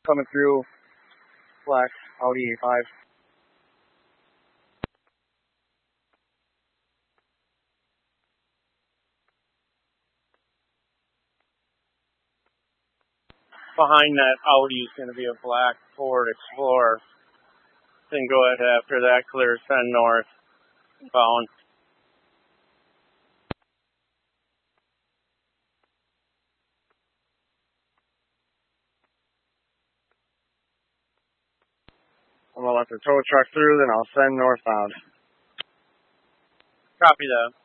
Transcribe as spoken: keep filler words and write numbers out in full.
coming through, black Audi A five. Behind that Audi is going to be a black Ford Explorer. Then go ahead after that, clear send north, bound. I'm going to let the tow truck through, then I'll send northbound. Copy that.